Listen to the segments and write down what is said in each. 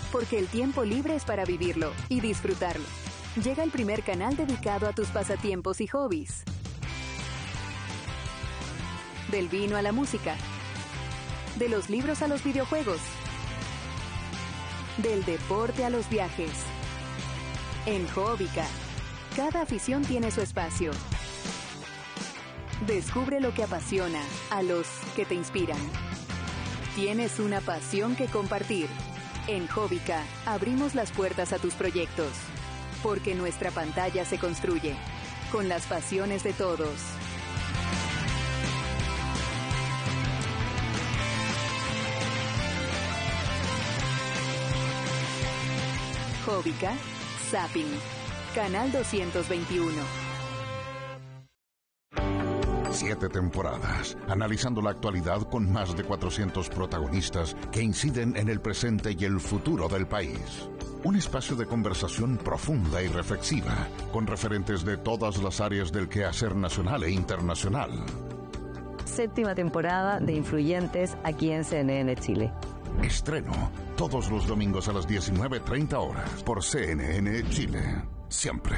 porque el tiempo libre es para vivirlo y disfrutarlo. Llega el primer canal dedicado a tus pasatiempos y hobbies. Del vino a la música. De los libros a los videojuegos. Del deporte a los viajes. En Hobbica, cada afición tiene su espacio. Descubre lo que apasiona a los que te inspiran. Tienes una pasión que compartir. En Hobbica abrimos las puertas a tus proyectos, porque nuestra pantalla se construye con las pasiones de todos. Hobbica, Zapping, Canal 221. 7 temporadas, analizando la actualidad con más de 400 protagonistas que inciden en el presente y el futuro del país. Un espacio de conversación profunda y reflexiva, con referentes de todas las áreas del quehacer nacional e internacional. 7ª temporada de Influyentes aquí en CNN Chile. Estreno todos los domingos a las 19:30 horas por CNN Chile. Siempre.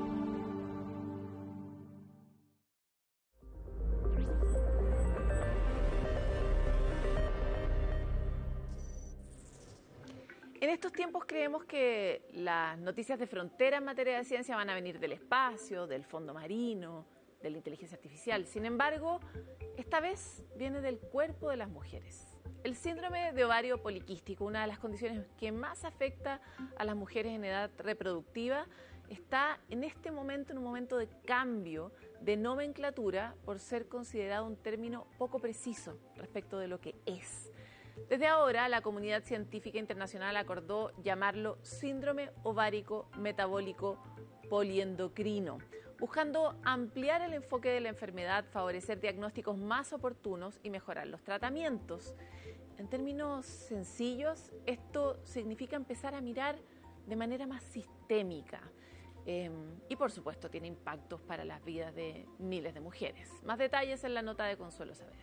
En estos tiempos creemos que las noticias de frontera en materia de ciencia van a venir del espacio, del fondo marino, de la inteligencia artificial. Sin embargo, esta vez viene del cuerpo de las mujeres. El síndrome de ovario poliquístico, una de las condiciones que más afecta a las mujeres en edad reproductiva, está en este momento en un momento de cambio de nomenclatura por ser considerado un término poco preciso respecto de lo que es. Desde ahora, la comunidad científica internacional acordó llamarlo síndrome ovárico metabólico poliendocrino, buscando ampliar el enfoque de la enfermedad, favorecer diagnósticos más oportunos y mejorar los tratamientos. En términos sencillos, esto significa empezar a mirar de manera más sistémica y, por supuesto, tiene impactos para las vidas de miles de mujeres. Más detalles en la nota de Consuelo Saavedra.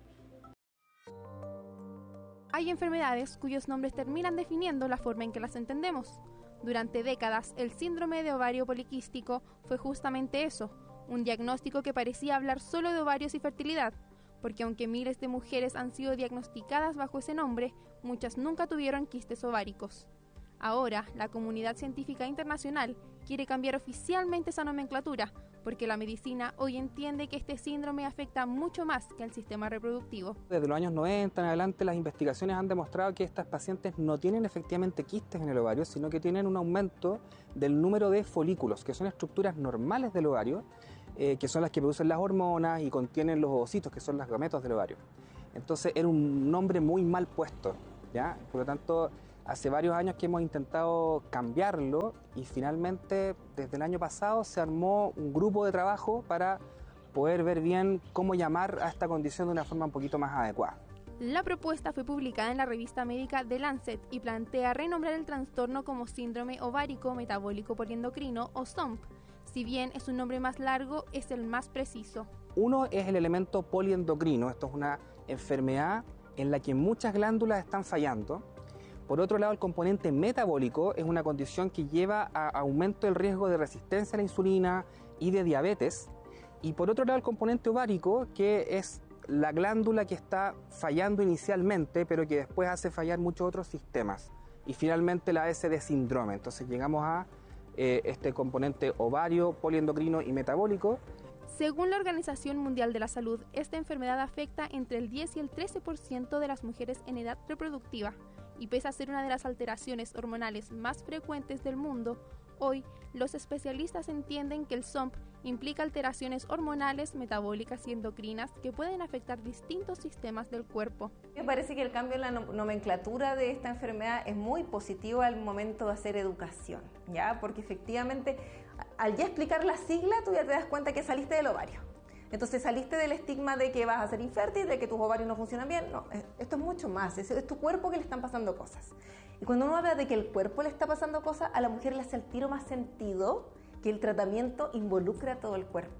Hay enfermedades cuyos nombres terminan definiendo la forma en que las entendemos. Durante décadas, el síndrome de ovario poliquístico fue justamente eso, un diagnóstico que parecía hablar solo de ovarios y fertilidad, porque aunque miles de mujeres han sido diagnosticadas bajo ese nombre, muchas nunca tuvieron quistes ováricos. Ahora, la comunidad científica internacional quiere cambiar oficialmente esa nomenclatura, porque la medicina hoy entiende que este síndrome afecta mucho más que al sistema reproductivo. Desde los años 90 en adelante, las investigaciones han demostrado que estas pacientes no tienen efectivamente quistes en el ovario, sino que tienen un aumento del número de folículos, que son estructuras normales del ovario, que son las que producen las hormonas y contienen los ovocitos, que son los gametos del ovario. Entonces era un nombre muy mal puesto, ¿ya? Por lo tanto, hace varios años que hemos intentado cambiarlo y finalmente desde el año pasado se armó un grupo de trabajo para poder ver bien cómo llamar a esta condición de una forma un poquito más adecuada. La propuesta fue publicada en la revista médica The Lancet y plantea renombrar el trastorno como síndrome ovárico metabólico poliendocrino o SOMP. Si bien es un nombre más largo, es el más preciso. Uno es el elemento poliendocrino. Esto es una enfermedad en la que muchas glándulas están fallando. Por otro lado, el componente metabólico es una condición que lleva a aumento del riesgo de resistencia a la insulina y de diabetes. Y por otro lado, el componente ovárico, que es la glándula que está fallando inicialmente, pero que después hace fallar muchos otros sistemas. Y finalmente la S de síndrome. Entonces llegamos a este componente ovario, poliendocrino y metabólico. Según la Organización Mundial de la Salud, esta enfermedad afecta entre el 10 y el 13% de las mujeres en edad reproductiva. Y pese a ser una de las alteraciones hormonales más frecuentes del mundo, hoy los especialistas entienden que el SOMP implica alteraciones hormonales, metabólicas y endocrinas que pueden afectar distintos sistemas del cuerpo. Me parece que el cambio en la nomenclatura de esta enfermedad es muy positivo al momento de hacer educación, ¿ya? Porque efectivamente, al ya explicar la sigla, tú ya te das cuenta que saliste del ovario. Entonces saliste del estigma de que vas a ser infértil, de que tus ovarios no funcionan bien. No, esto es mucho más, es tu cuerpo que le están pasando cosas. Y cuando uno habla de que el cuerpo le está pasando cosas, a la mujer le hace el tiro más sentido que el tratamiento involucra a todo el cuerpo.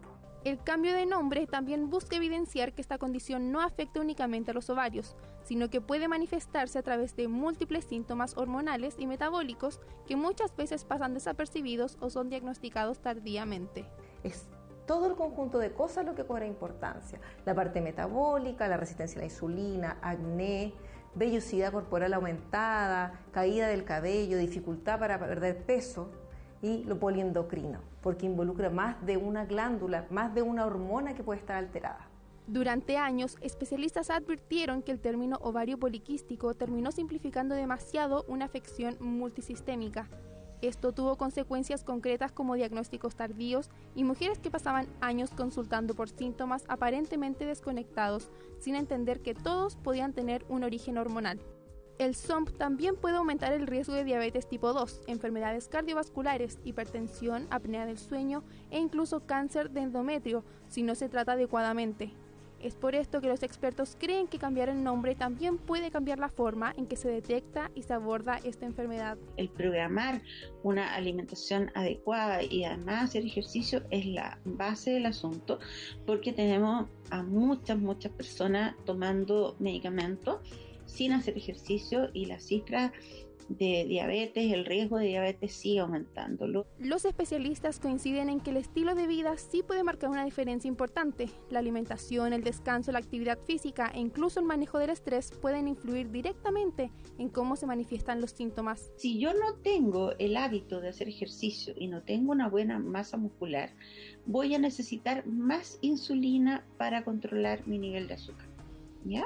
El cambio de nombre también busca evidenciar que esta condición no afecta únicamente a los ovarios, sino que puede manifestarse a través de múltiples síntomas hormonales y metabólicos que muchas veces pasan desapercibidos o son diagnosticados tardíamente. Es todo el conjunto de cosas lo que cobra importancia. La parte metabólica, la resistencia a la insulina, acné, vellosidad corporal aumentada, caída del cabello, dificultad para perder peso y lo poliendocrino, porque involucra más de una glándula, más de una hormona que puede estar alterada. Durante años, especialistas advirtieron que el término ovario poliquístico terminó simplificando demasiado una afección multisistémica. Esto tuvo consecuencias concretas como diagnósticos tardíos y mujeres que pasaban años consultando por síntomas aparentemente desconectados, sin entender que todos podían tener un origen hormonal. El SOMP también puede aumentar el riesgo de diabetes tipo 2, enfermedades cardiovasculares, hipertensión, apnea del sueño e incluso cáncer de endometrio si no se trata adecuadamente. Es por esto que los expertos creen que cambiar el nombre también puede cambiar la forma en que se detecta y se aborda esta enfermedad. El programar una alimentación adecuada y además hacer ejercicio es la base del asunto, porque tenemos a muchas personas tomando medicamentos sin hacer ejercicio y la cifra de diabetes, el riesgo de diabetes sigue aumentando. Los especialistas coinciden en que el estilo de vida sí puede marcar una diferencia importante. La alimentación, el descanso, la actividad física e incluso el manejo del estrés pueden influir directamente en cómo se manifiestan los síntomas. Si yo no tengo el hábito de hacer ejercicio y no tengo una buena masa muscular, voy a necesitar más insulina para controlar mi nivel de azúcar, ¿ya?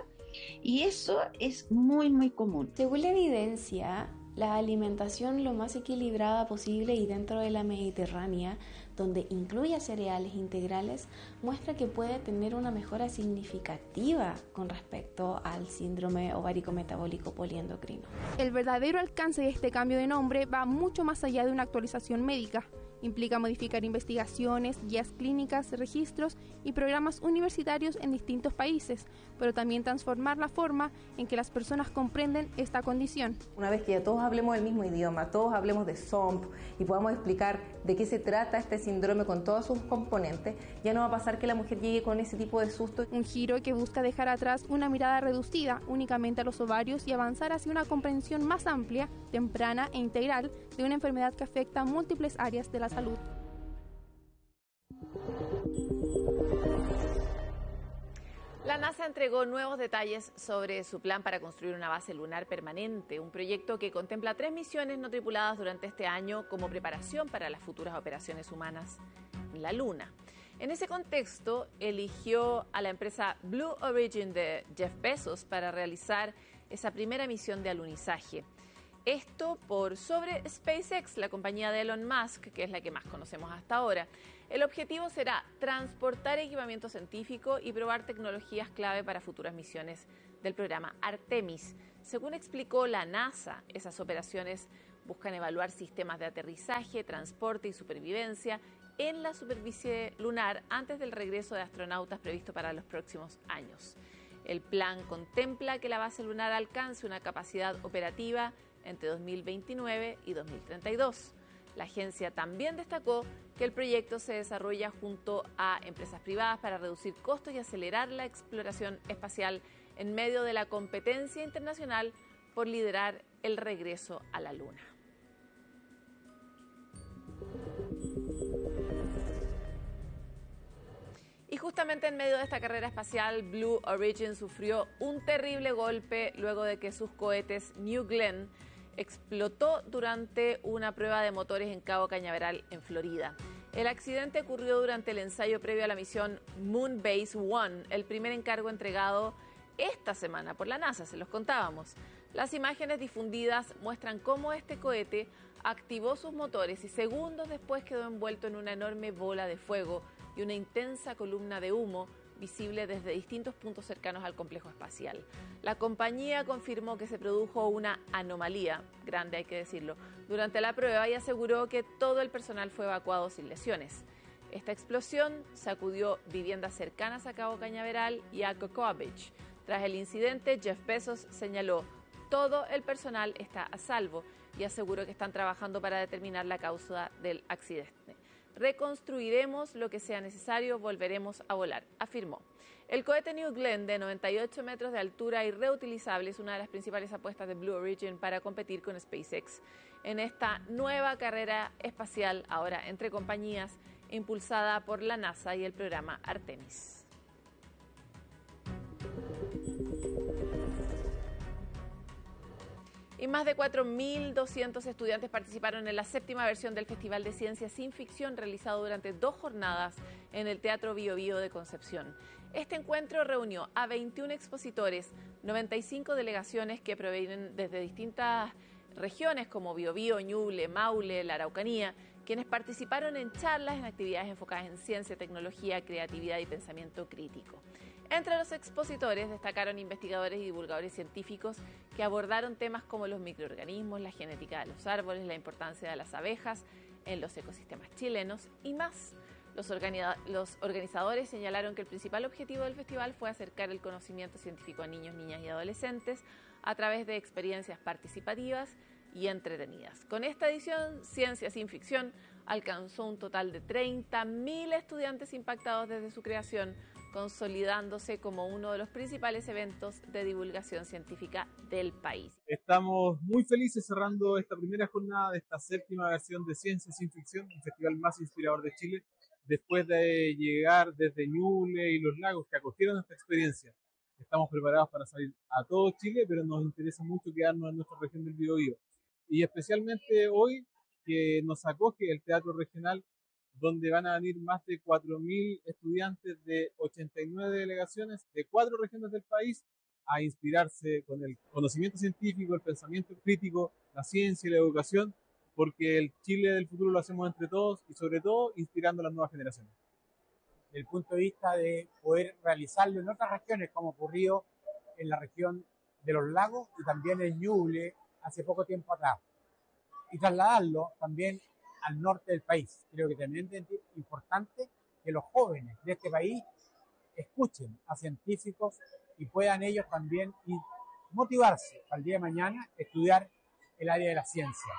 Y eso es muy común. Según la evidencia, la alimentación lo más equilibrada posible y dentro de la mediterránea, donde incluye cereales integrales, muestra que puede tener una mejora significativa con respecto al síndrome ovárico metabólico poliendocrino. El verdadero alcance de este cambio de nombre va mucho más allá de una actualización médica. Implica modificar investigaciones, guías clínicas, registros y programas universitarios en distintos países, pero también transformar la forma en que las personas comprenden esta condición. Una vez que ya todos hablemos el mismo idioma, todos hablemos de SOMP y podamos explicar de qué se trata este síndrome con todos sus componentes, ya no va a pasar que la mujer llegue con ese tipo de susto. Un giro que busca dejar atrás una mirada reducida únicamente a los ovarios y avanzar hacia una comprensión más amplia, temprana e integral de una enfermedad que afecta a múltiples áreas de la salud. La NASA entregó nuevos detalles sobre su plan para construir una base lunar permanente, un proyecto que contempla 3 misiones no tripuladas durante este año como preparación para las futuras operaciones humanas en la Luna. En ese contexto, eligió a la empresa Blue Origin de Jeff Bezos para realizar esa primera misión de alunizaje. Esto por sobre SpaceX, la compañía de Elon Musk, que es la que más conocemos hasta ahora. El objetivo será transportar equipamiento científico y probar tecnologías clave para futuras misiones del programa Artemis. Según explicó la NASA, esas operaciones buscan evaluar sistemas de aterrizaje, transporte y supervivencia en la superficie lunar antes del regreso de astronautas previsto para los próximos años. El plan contempla que la base lunar alcance una capacidad operativa entre 2029 y 2032. La agencia también destacó que el proyecto se desarrolla junto a empresas privadas para reducir costos y acelerar la exploración espacial en medio de la competencia internacional por liderar el regreso a la Luna. Y justamente en medio de esta carrera espacial, Blue Origin sufrió un terrible golpe luego de que sus cohetes New Glenn explotó durante una prueba de motores en Cabo Cañaveral, en Florida. El accidente ocurrió durante el ensayo previo a la misión Moonbase 1, el primer encargo entregado esta semana por la NASA, se los contábamos. Las imágenes difundidas muestran cómo este cohete activó sus motores y segundos después quedó envuelto en una enorme bola de fuego y una intensa columna de humo visible desde distintos puntos cercanos al complejo espacial. La compañía confirmó que se produjo una anomalía, grande hay que decirlo, durante la prueba y aseguró que todo el personal fue evacuado sin lesiones. Esta explosión sacudió viviendas cercanas a Cabo Cañaveral y a Cocoa Beach. Tras el incidente, Jeff Bezos señaló: todo el personal está a salvo y aseguró que están trabajando para determinar la causa del accidente. reconstruiremos lo que sea necesario, volveremos a volar, afirmó. El cohete New Glenn, de 98 metros de altura y reutilizable, es una de las principales apuestas de Blue Origin para competir con SpaceX en esta nueva carrera espacial, ahora entre compañías, impulsada por la NASA y el programa Artemis. Y más de 4.200 estudiantes participaron en la 7ª versión del Festival de Ciencia Sin Ficción, realizado durante 2 jornadas en el Teatro Bio Bio de Concepción. Este encuentro reunió a 21 expositores, 95 delegaciones que provienen desde distintas regiones como Biobío, Ñuble, Maule, la Araucanía, quienes participaron en charlas, en actividades enfocadas en ciencia, tecnología, creatividad y pensamiento crítico. Entre los expositores destacaron investigadores y divulgadores científicos que abordaron temas como los microorganismos, la genética de los árboles, la importancia de las abejas en los ecosistemas chilenos y más. Los organizadores señalaron que el principal objetivo del festival fue acercar el conocimiento científico a niños, niñas y adolescentes a través de experiencias participativas y entretenidas. Con esta edición, Ciencia Sin Ficción alcanzó un total de 30.000 estudiantes impactados desde su creación, consolidándose como uno de los principales eventos de divulgación científica del país. Estamos muy felices cerrando esta primera jornada de esta 7ª versión de Ciencia Sin Ficción, el festival más inspirador de Chile, después de llegar desde Ñuble y Los Lagos, que acogieron esta experiencia. Estamos preparados para salir a todo Chile, pero nos interesa mucho quedarnos en nuestra región del Biobío. Y especialmente hoy, que nos acoge el Teatro Regional, donde van a venir más de 4.000 estudiantes de 89 delegaciones de 4 regiones del país a inspirarse con el conocimiento científico, el pensamiento crítico, la ciencia y la educación, porque el Chile del futuro lo hacemos entre todos y sobre todo inspirando a las nuevas generaciones. Desde el punto de vista de poder realizarlo en otras regiones, como ocurrió en la región de Los Lagos y también en Ñuble hace poco tiempo atrás, y trasladarlo también al norte del país. Creo que también es importante que los jóvenes de este país escuchen a científicos y puedan ellos también motivarse al día de mañana a estudiar el área de la ciencia.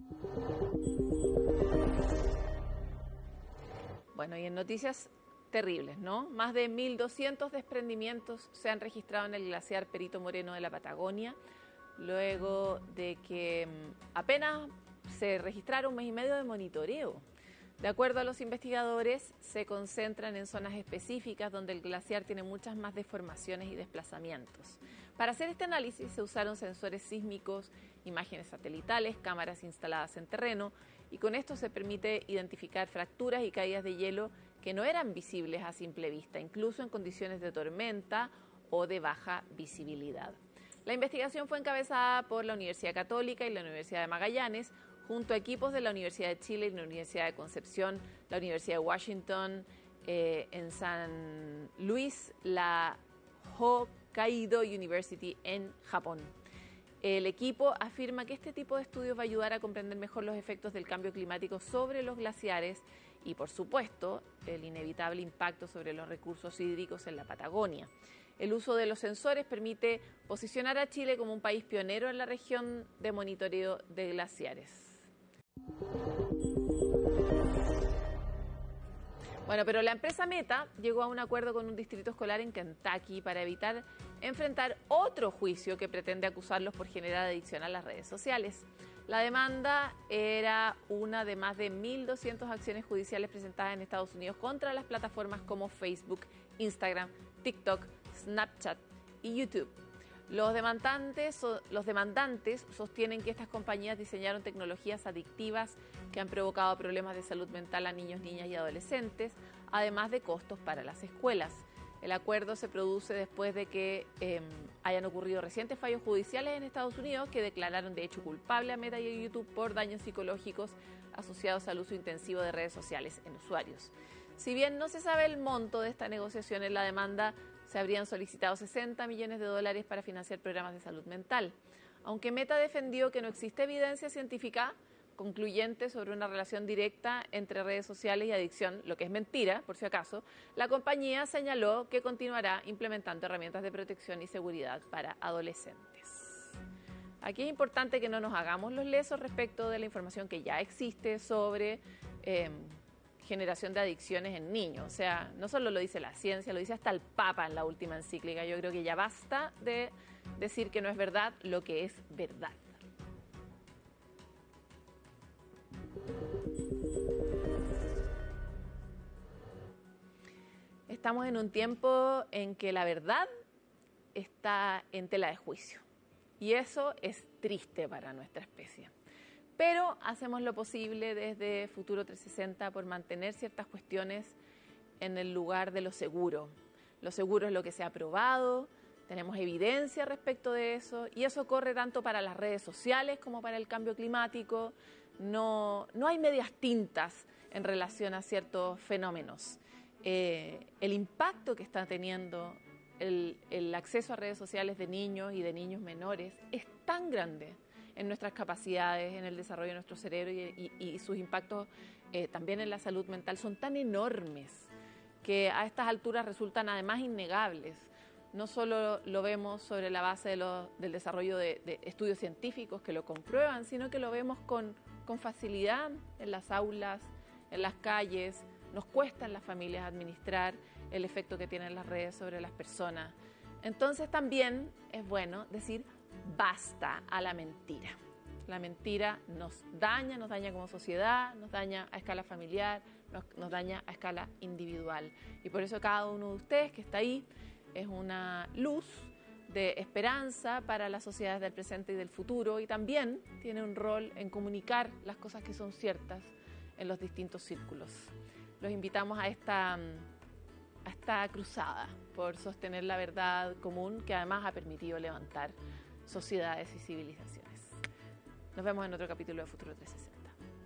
Bueno, y en noticias terribles, ¿no? Más de 1.200 desprendimientos se han registrado en el glaciar Perito Moreno de la Patagonia, luego de que apenas se registraron 1 mes y medio de monitoreo. De acuerdo a los investigadores, se concentran en zonas específicas donde el glaciar tiene muchas más deformaciones y desplazamientos. Para hacer este análisis se usaron sensores sísmicos, imágenes satelitales, cámaras instaladas en terreno, y con esto se permite identificar fracturas y caídas de hielo que no eran visibles a simple vista, incluso en condiciones de tormenta o de baja visibilidad. La investigación fue encabezada por la Universidad Católica y la Universidad de Magallanes, junto a equipos de la Universidad de Chile y la Universidad de Concepción, la Universidad de Washington, en San Luis, la Hokkaido University en Japón. El equipo afirma que este tipo de estudios va a ayudar a comprender mejor los efectos del cambio climático sobre los glaciares y, por supuesto, el inevitable impacto sobre los recursos hídricos en la Patagonia. El uso de los sensores permite posicionar a Chile como un país pionero en la región de monitoreo de glaciares. Bueno, pero la empresa Meta llegó a un acuerdo con un distrito escolar en Kentucky para evitar enfrentar otro juicio que pretende acusarlos por generar adicción a las redes sociales. La demanda era una de más de 1.200 acciones judiciales presentadas en Estados Unidos contra las plataformas como Facebook, Instagram, TikTok, Snapchat y YouTube. Los demandantes sostienen que estas compañías diseñaron tecnologías adictivas que han provocado problemas de salud mental a niños, niñas y adolescentes, además de costos para las escuelas. El acuerdo se produce después de que hayan ocurrido recientes fallos judiciales en Estados Unidos que declararon de hecho culpable a Meta y a YouTube por daños psicológicos asociados al uso intensivo de redes sociales en usuarios. Si bien no se sabe el monto de esta negociación en la demanda, se habrían solicitado $60 millones para financiar programas de salud mental. Aunque Meta defendió que no existe evidencia científica concluyente sobre una relación directa entre redes sociales y adicción, lo que es mentira, por si acaso, la compañía señaló que continuará implementando herramientas de protección y seguridad para adolescentes. Aquí es importante que no nos hagamos los lesos respecto de la información que ya existe sobre generación de adicciones en niños. O sea, no solo lo dice la ciencia, lo dice hasta el Papa en la última encíclica. Yo creo que ya basta de decir que no es verdad lo que es verdad. Estamos en un tiempo en que la verdad está en tela de juicio. Y eso es triste para nuestra especie. Pero hacemos lo posible desde Futuro 360 por mantener ciertas cuestiones en el lugar de lo seguro. Lo seguro es lo que se ha probado, tenemos evidencia respecto de eso, y eso corre tanto para las redes sociales como para el cambio climático. No hay medias tintas en relación a ciertos fenómenos. El impacto que está teniendo el acceso a redes sociales de niños y de niños menores es tan grande en nuestras capacidades, en el desarrollo de nuestro cerebro y sus impactos también en la salud mental son tan enormes que a estas alturas resultan además innegables. No solo lo vemos sobre la base del desarrollo de estudios científicos que lo comprueban, sino que lo vemos con facilidad en las aulas, en las calles. Nos cuesta en las familias administrar el efecto que tienen las redes sobre las personas. Entonces también es bueno decir basta a la mentira. La mentira nos daña como sociedad, nos daña a escala familiar, nos daña a escala individual. Y por eso cada uno de ustedes que está ahí es una luz de esperanza para las sociedades del presente y del futuro, y también tiene un rol en comunicar las cosas que son ciertas en los distintos círculos. Los invitamos a esta cruzada por sostener la verdad común que además ha permitido levantar sociedades y civilizaciones. Nos vemos en otro capítulo de Futuro 360.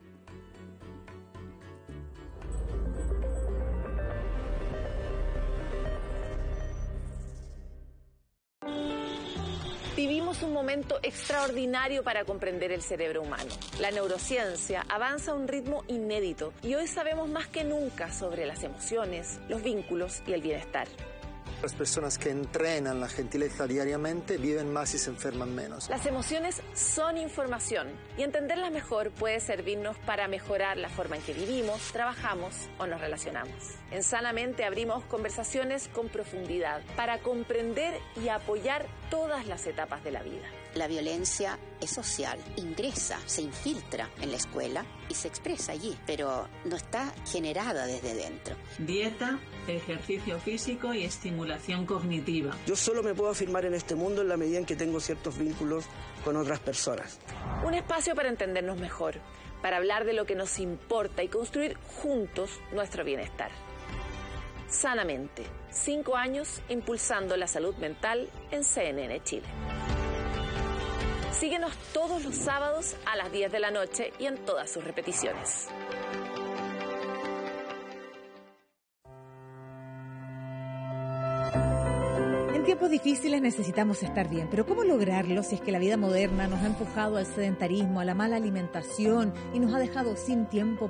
Vivimos un momento extraordinario para comprender el cerebro humano. La neurociencia avanza a un ritmo inédito y hoy sabemos más que nunca sobre las emociones, los vínculos y el bienestar. Las personas que entrenan la gentileza diariamente viven más y se enferman menos. Las emociones son información y entenderlas mejor puede servirnos para mejorar la forma en que vivimos, trabajamos o nos relacionamos. En Sanamente abrimos conversaciones con profundidad para comprender y apoyar todas las etapas de la vida. La violencia es social, ingresa, se infiltra en la escuela y se expresa allí, pero no está generada desde dentro. Dieta, ejercicio físico y estimulación cognitiva. Yo solo me puedo afirmar en este mundo en la medida en que tengo ciertos vínculos con otras personas. Un espacio para entendernos mejor, para hablar de lo que nos importa y construir juntos nuestro bienestar. Sanamente, 5 años impulsando la salud mental en CNN Chile. Síguenos todos los sábados a las 10 de la noche y en todas sus repeticiones. En tiempos difíciles necesitamos estar bien, pero ¿cómo lograrlo si es que la vida moderna nos ha empujado al sedentarismo, a la mala alimentación y nos ha dejado sin tiempo